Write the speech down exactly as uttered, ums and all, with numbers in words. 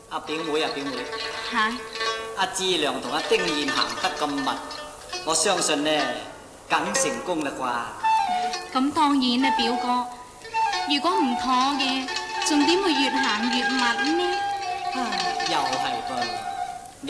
阿表妹啊，表妹嚇， 阿志良同阿丁燕行得咁密，我相信呢梗成功啦啩。 咁當然啦，表哥。如果唔妥嘅，仲點會越行越密呢？ 又係噃。